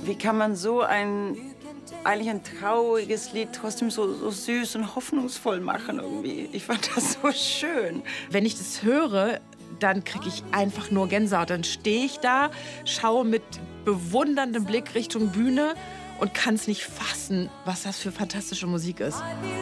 Wie kann man so eigentlich ein trauriges Lied trotzdem so süß und hoffnungsvoll machen irgendwie? Ich fand das so schön. Wenn ich das höre, dann kriege ich einfach nur Gänsehaut. Dann stehe ich da, schaue mit bewunderndem Blick Richtung Bühne und kann es nicht fassen, was das für fantastische Musik ist.